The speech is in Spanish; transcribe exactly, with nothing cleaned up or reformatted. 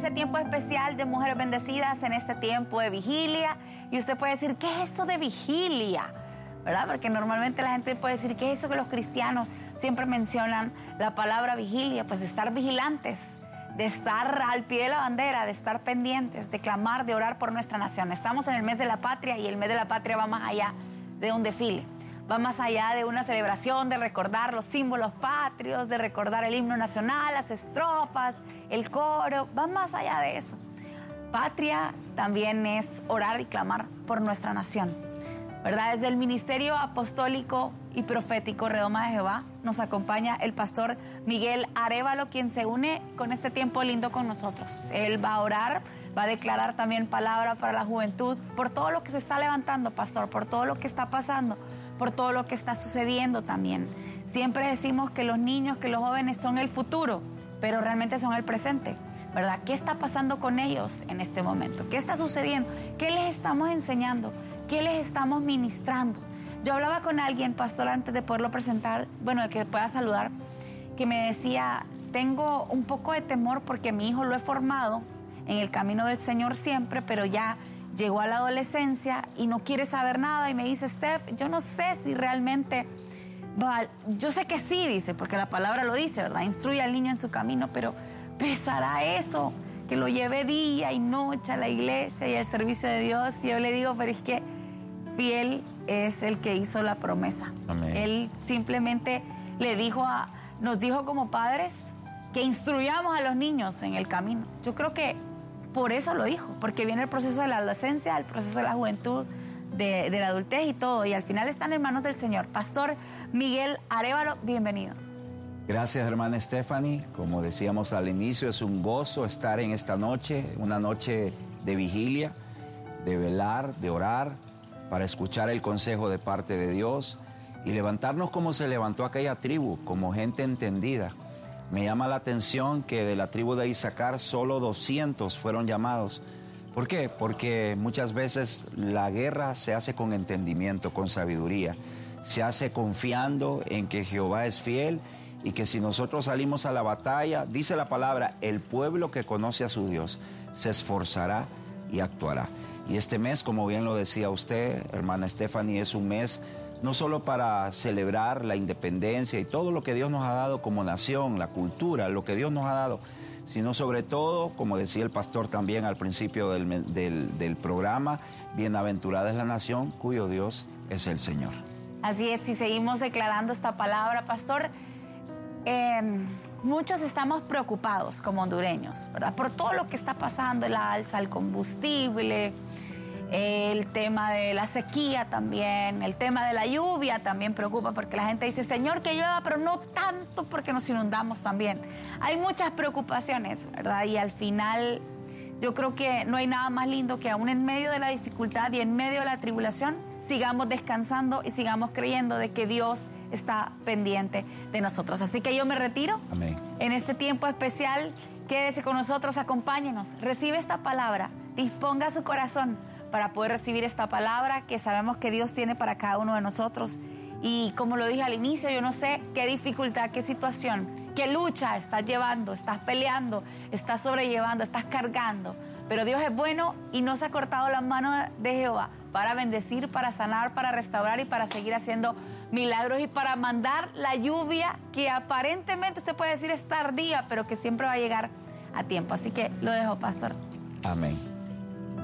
este tiempo especial de Mujeres Bendecidas, en este tiempo de vigilia. Y usted puede decir, ¿qué es eso de vigilia? ¿Verdad? Porque normalmente la gente puede decir, ¿qué es eso que los cristianos siempre mencionan la palabra vigilia? Pues de estar vigilantes, de estar al pie de la bandera, de estar pendientes, de clamar, de orar por nuestra nación. Estamos en el mes de la patria y el mes de la patria va más allá de un desfile. Va más allá de una celebración, de recordar los símbolos patrios, de recordar el himno nacional, las estrofas, el coro. Va más allá de eso. Patria también es orar y clamar por nuestra nación, ¿verdad? Desde el Ministerio Apostólico y Profético Redoma de Jehová nos acompaña el pastor Miguel Arévalo, quien se une con este tiempo lindo con nosotros. Él va a orar, va a declarar también palabra para la juventud, por todo lo que se está levantando, pastor, por todo lo que está pasando, por todo lo que está sucediendo también. Siempre decimos que los niños, que los jóvenes son el futuro, pero realmente son el presente, ¿verdad? ¿Qué está pasando con ellos en este momento? ¿Qué está sucediendo? ¿Qué les estamos enseñando? ¿Qué les estamos ministrando? Yo hablaba con alguien, pastor, antes de poderlo presentar, bueno, de que pueda saludar, que me decía, tengo un poco de temor porque mi hijo lo he formado en el camino del Señor siempre, pero ya llegó a la adolescencia y no quiere saber nada y me dice, Steph, yo no sé si realmente, va, yo sé que sí, dice, porque la palabra lo dice, ¿verdad? Instruye al niño en su camino, pero ¿pesará eso? Que lo lleve día y noche a la iglesia y al servicio de Dios. Y yo le digo, pero es que fiel es el que hizo la promesa. Amén. Él simplemente le dijo a, nos dijo como padres que instruyamos a los niños en el camino. Yo creo que por eso lo dijo, porque viene el proceso de la adolescencia, el proceso de la juventud, de, de la adultez y todo, y al final están en manos del Señor. Pastor Miguel Arévalo, bienvenido. Gracias, hermana Stephanie. Como decíamos al inicio, es un gozo estar en esta noche, una noche de vigilia, de velar, de orar, para escuchar el consejo de parte de Dios y levantarnos como se levantó aquella tribu, como gente entendida. Me llama la atención que de la tribu de Isaacar solo doscientos fueron llamados. ¿Por qué? Porque muchas veces la guerra se hace con entendimiento, con sabiduría. Se hace confiando en que Jehová es fiel y que si nosotros salimos a la batalla, dice la palabra, el pueblo que conoce a su Dios se esforzará y actuará. Y este mes, como bien lo decía usted, hermana Stephanie, es un mes no solo para celebrar la independencia y todo lo que Dios nos ha dado como nación, la cultura, lo que Dios nos ha dado, sino sobre todo, como decía el pastor también al principio del, del, del programa, bienaventurada es la nación cuyo Dios es el Señor. Así es, si seguimos declarando esta palabra, pastor, eh, muchos estamos preocupados como hondureños, ¿verdad? Por todo lo que está pasando, el alza, el combustible, el tema de la sequía también, el tema de la lluvia también preocupa porque la gente dice, Señor, que llueva, pero no tanto porque nos inundamos también. Hay muchas preocupaciones, ¿verdad? Y al final yo creo que no hay nada más lindo que aún en medio de la dificultad y en medio de la tribulación sigamos descansando y sigamos creyendo de que Dios está pendiente de nosotros. Así que yo me retiro. Amén. En este tiempo especial, quédese con nosotros, acompáñenos, recibe esta palabra, disponga su corazón para poder recibir esta palabra que sabemos que Dios tiene para cada uno de nosotros. Y como lo dije al inicio, yo no sé qué dificultad, qué situación, qué lucha estás llevando, estás peleando, estás sobrellevando, estás cargando. Pero Dios es bueno y no se ha cortado la mano de Jehová para bendecir, para sanar, para restaurar y para seguir haciendo milagros y para mandar la lluvia que aparentemente usted puede decir es tardía, pero que siempre va a llegar a tiempo. Así que lo dejo, pastor. Amén.